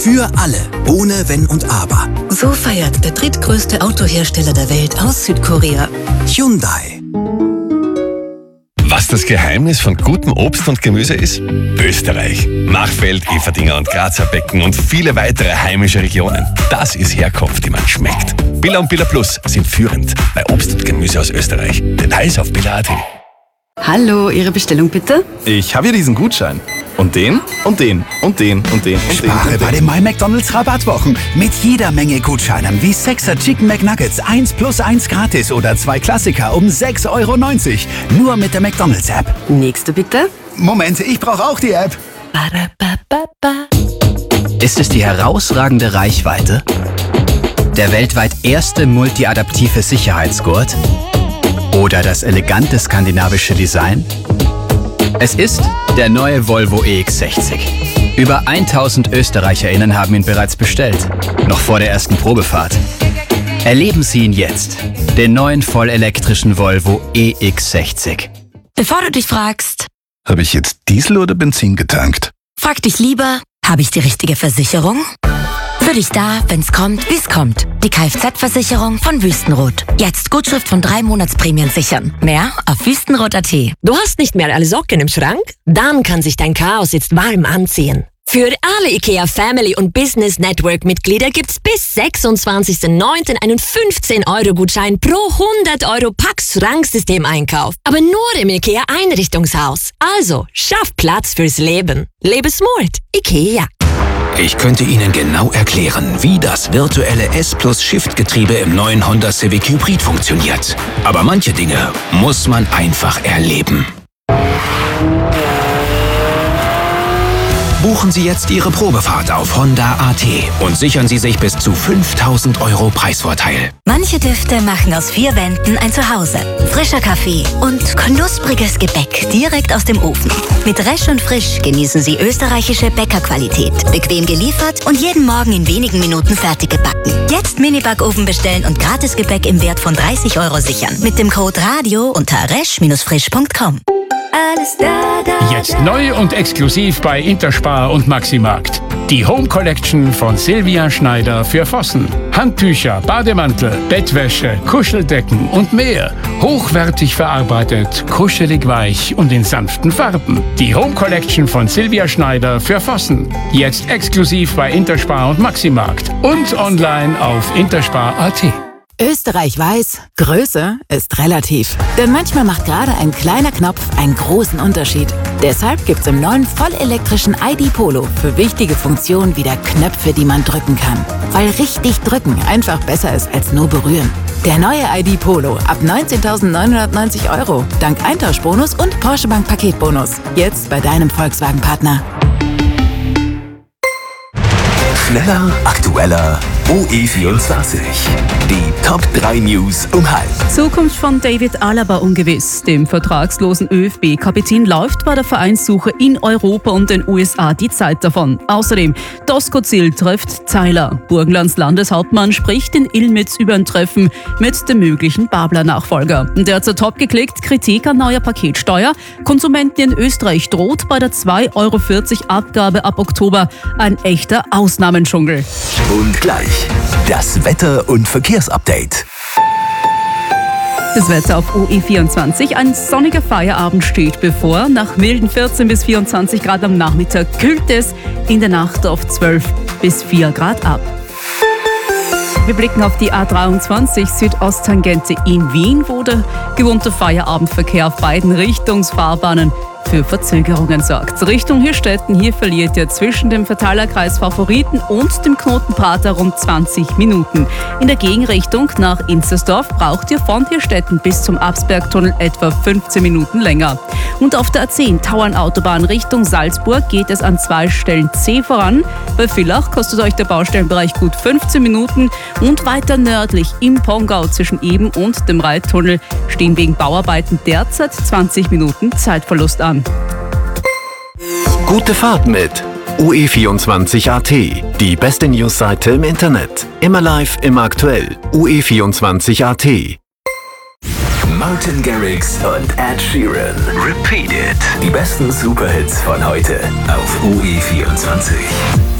Für alle, ohne Wenn und Aber. So feiert der drittgrößte Autohersteller der Welt aus Südkorea. Hyundai. Was das Geheimnis von gutem Obst und Gemüse ist? Österreich. Machfeld, Everdinger und Grazer Becken und viele weitere heimische Regionen. Das ist Herkunft, die man schmeckt. Billa und Billa Plus sind führend bei Obst und Gemüse aus Österreich. Details auf billa.at. Hallo, Ihre Bestellung bitte? Ich habe hier diesen Gutschein. Und den, und den, und den, und den, und Spare den. bei den My McDonald's Rabattwochen mit jeder Menge Gutscheinen wie 6er Chicken McNuggets 1 + 1 gratis oder 2 Klassiker um 6,90 €. Nur mit der McDonald's App. Nächste bitte? Moment, ich brauche auch die App. Ist es die herausragende Reichweite? Der weltweit erste multiadaptive Sicherheitsgurt? Oder das elegante skandinavische Design? Es ist der neue Volvo EX60. Über 1000 ÖsterreicherInnen haben ihn bereits bestellt, noch vor der ersten Probefahrt. Erleben Sie ihn jetzt, den neuen vollelektrischen Volvo EX60. Bevor du dich fragst, Habe ich jetzt Diesel oder Benzin getankt? frag dich lieber, habe ich die richtige Versicherung? Für dich da, wenn's kommt, wie's kommt. Die Kfz-Versicherung von Wüstenrot. Jetzt Gutschrift von 3 Monatsprämien sichern. Mehr auf wüstenrot.at. Du hast nicht mehr alle Socken im Schrank? Dann kann sich dein Chaos jetzt warm anziehen. Für alle IKEA Family und Business Network Mitglieder gibt's bis 26.09. einen 15-Euro-Gutschein pro 100 € Pack-Schranksystem-Einkauf. Aber nur im IKEA Einrichtungshaus. Also, schaff Platz fürs Leben. Lebe smart. IKEA. Ich könnte Ihnen genau erklären, wie das virtuelle S+-Shift-Getriebe im neuen Honda Civic Hybrid funktioniert. Aber manche Dinge muss man einfach erleben. Buchen Sie jetzt Ihre Probefahrt auf Honda.at und sichern Sie sich bis zu 5.000 € Preisvorteil. Manche Düfte machen aus 4 Wänden ein Zuhause. Frischer Kaffee und knuspriges Gebäck direkt aus dem Ofen. Mit Resch und Frisch genießen Sie österreichische Bäckerqualität. Bequem geliefert und jeden Morgen in wenigen Minuten fertig gebacken. Jetzt Mini-Backofen bestellen und Gratisgebäck im Wert von 30 € sichern. Mit dem Code RADIO unter resch-frisch.com. Alles da. Jetzt neu und exklusiv bei Interspar und Maximarkt. Die Home Collection von Silvia Schneider für Vossen. Handtücher, Bademantel, Bettwäsche, Kuscheldecken und mehr. Hochwertig verarbeitet, kuschelig weich und in sanften Farben. Die Home Collection von Silvia Schneider für Vossen. Jetzt exklusiv bei Interspar und Maximarkt. Und online auf interspar.at. Österreich weiß, Größe ist relativ. Denn manchmal macht gerade ein kleiner Knopf einen großen Unterschied. Deshalb gibt's im neuen vollelektrischen ID Polo für wichtige Funktionen wieder Knöpfe, die man drücken kann. Weil richtig drücken einfach besser ist als nur berühren. Der neue ID Polo ab 19.990 €. Dank Eintauschbonus und Porsche Bank Paketbonus. Jetzt bei deinem Volkswagen-Partner. Schneller, aktueller, OE24. Die Top 3 News um halb. Zukunft von David Alaba ungewiss. Dem vertragslosen ÖFB-Kapitän läuft bei der Vereinssuche in Europa und den USA die Zeit davon. Außerdem, Doskozil trifft Zeiler. Burgenlands Landeshauptmann spricht in Ilmitz über ein Treffen mit dem möglichen Babler-Nachfolger. Derzeit top geklickt, Kritik an neuer Paketsteuer. Konsumenten in Österreich droht bei der 2,40 € Abgabe ab Oktober ein echter Ausnahmendschungel. Und gleich das Wetter- und Verkehrsupdate. Das Wetter auf OE24. Ein sonniger Feierabend steht bevor. Nach milden 14 bis 24 Grad am Nachmittag kühlt es in der Nacht auf 12 bis 4 Grad ab. Wir blicken auf die A23 Südosttangente in Wien, wo der gewohnte Feierabendverkehr auf beiden Richtungsfahrbahnen für Verzögerungen sorgt. Richtung Hirstetten, hier verliert ihr zwischen dem Verteilerkreis Favoriten und dem Knoten Prater rund 20 Minuten. In der Gegenrichtung nach Inzersdorf braucht ihr von Hirstetten bis zum Absbergtunnel etwa 15 Minuten länger. Und auf der A10 Tauernautobahn Richtung Salzburg geht es an 2 Stellen zäh voran. Bei Villach kostet euch der Baustellenbereich gut 15 Minuten und weiter nördlich im Pongau zwischen Eben und dem Reittunnel stehen wegen Bauarbeiten derzeit 20 Minuten Zeitverlust an. Gute Fahrt mit OE24.at, die beste Newsseite im Internet. Immer live, immer aktuell. OE24.at. Martin Garrix und Ed Sheeran. Repeat It. Die besten Superhits von heute auf OE24.